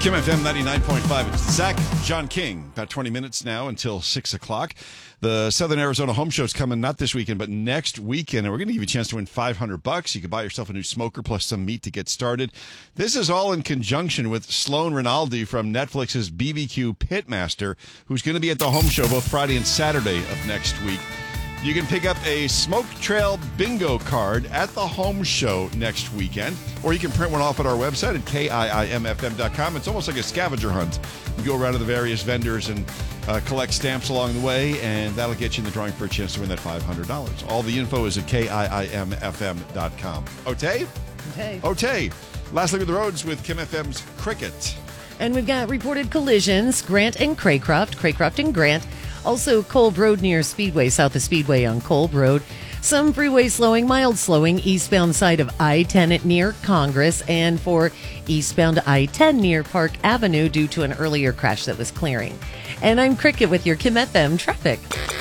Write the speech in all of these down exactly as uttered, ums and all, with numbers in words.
Kim F M ninety-nine point five. It's Zach, John King. About twenty minutes now until six o'clock. The Southern Arizona Home Show is coming not this weekend, but next weekend. And we're going to give you a chance to win five hundred bucks. You can buy yourself a new smoker plus some meat to get started. This is all in conjunction with Sloan Rinaldi from Netflix's B B Q Pitmaster, who's going to be at the Home Show both Friday and Saturday of next week. You can pick up a Smoke Trail Bingo card at the Home Show next weekend, or you can print one off at our website at K I I M F M dot com. It's almost like a scavenger hunt. You go around to the various vendors and uh, collect stamps along the way, and that'll get you in the drawing for a chance to win that five hundred dollars. All the info is at K I I M F M dot com. Otay? Otay. Otay. Last look at the roads with Kim F M's Cricket. And we've got reported collisions, Grant and Craycroft, Craycroft and Grant. Also, Kolb Road near Speedway, south of Speedway on Kolb Road. Some freeway slowing, mild slowing, eastbound side of I ten near Congress, and for eastbound I ten near Park Avenue due to an earlier crash that was clearing. And I'm Cricket with your Kim F M traffic.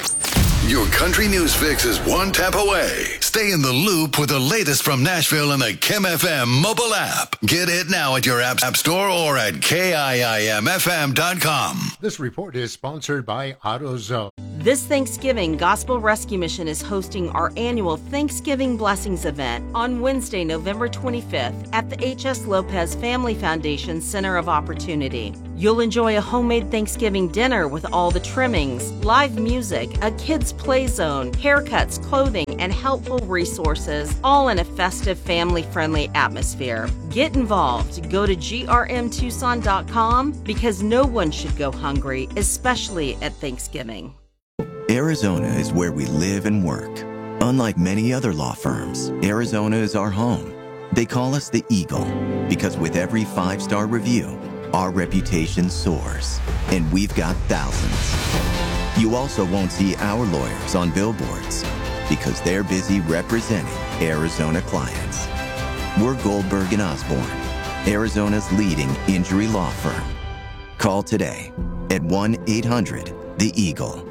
Your country news fix is one tap away. Stay in the loop with the latest from Nashville in the Kim F M mobile app. Get it now at your app, app store or at K I I M F M dot com. This report is sponsored by AutoZone. This Thanksgiving, Gospel Rescue Mission is hosting our annual Thanksgiving Blessings event on Wednesday, November twenty-fifth at the H S. Lopez Family Foundation Center of Opportunity. You'll enjoy a homemade Thanksgiving dinner with all the trimmings, live music, a kids' play zone, haircuts, clothing, and helpful resources, all in a festive, family-friendly atmosphere. Get involved. Go to G R M Tucson dot com because no one should go hungry, especially at Thanksgiving. Arizona is where we live and work. Unlike many other law firms, Arizona is our home. They call us the Eagle because with every five-star review, our reputation soars, and we've got thousands. You also won't see our lawyers on billboards because they're busy representing Arizona clients. We're Goldberg and Osborne, Arizona's leading injury law firm. Call today at one eight hundred the eagle.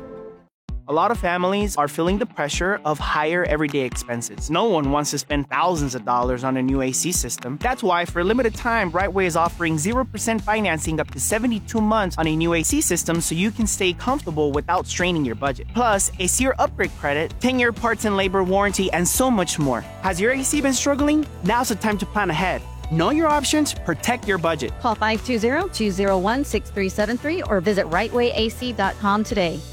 A lot of families are feeling the pressure of higher everyday expenses. No one wants to spend thousands of dollars on a new A C system. That's why for a limited time, Brightway is offering zero percent financing up to seventy-two months on a new A C system so you can stay comfortable without straining your budget. Plus, a SEER upgrade credit, ten-year parts and labor warranty, and so much more. Has your A C been struggling? Now's the time to plan ahead. Know your options, protect your budget. Call five two zero, two zero one, six three seven three or visit right way A C dot com today.